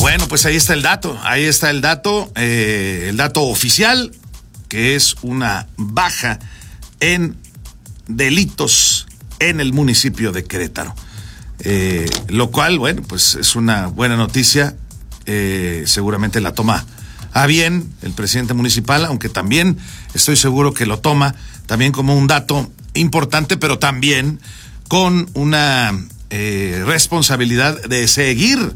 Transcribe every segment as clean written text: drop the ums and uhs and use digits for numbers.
Bueno, pues ahí está el dato, el dato oficial, que es una baja en delitos en el municipio de Querétaro. Lo cual, bueno, pues es una buena noticia, seguramente la toma a bien el presidente municipal, aunque también estoy seguro que lo toma también como un dato importante, pero también con una responsabilidad de seguir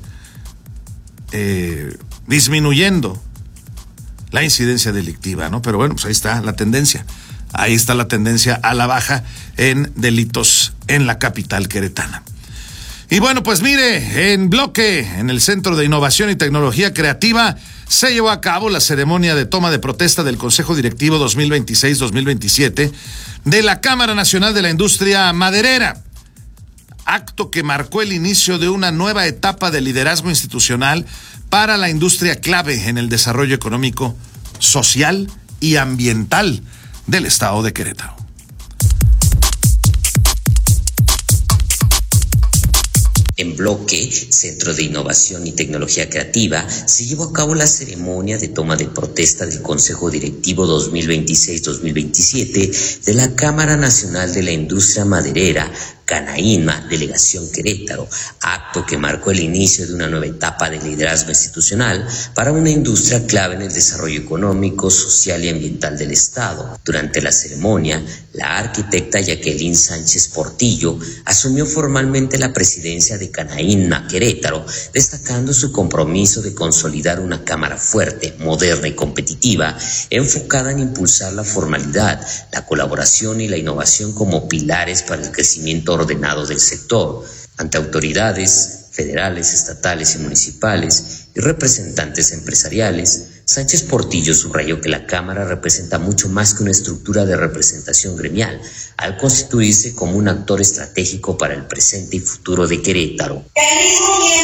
disminuyendo la incidencia delictiva, ¿no? Pero bueno, pues ahí está la tendencia a la baja en delitos en la capital queretana. Y bueno, pues mire, en Bloque, en el Centro de Innovación y Tecnología Creativa, se llevó a cabo la ceremonia de toma de protesta del Consejo Directivo 2026-2027 de la Cámara Nacional de la Industria Maderera, acto que marcó el inicio de una nueva etapa de liderazgo institucional para la industria clave en el desarrollo económico, social y ambiental del estado de Querétaro. En Bloque, Centro de Innovación y Tecnología Creativa, se llevó a cabo la ceremonia de toma de protesta del Consejo Directivo 2026-2027 de la Cámara Nacional de la Industria Maderera, Canaínma, Delegación Querétaro, acto que marcó el inicio de una nueva etapa de liderazgo institucional para una industria clave en el desarrollo económico, social y ambiental del Estado. Durante la ceremonia, la arquitecta Jacqueline Sánchez Portillo asumió formalmente la presidencia de Canaínma Querétaro, destacando su compromiso de consolidar una cámara fuerte, moderna y competitiva, enfocada en impulsar la formalidad, la colaboración y la innovación como pilares para el crecimiento ordenado del sector. Ante autoridades federales, estatales y municipales y representantes empresariales, Sánchez Portillo subrayó que la Cámara representa mucho más que una estructura de representación gremial, al constituirse como un actor estratégico para el presente y futuro de Querétaro.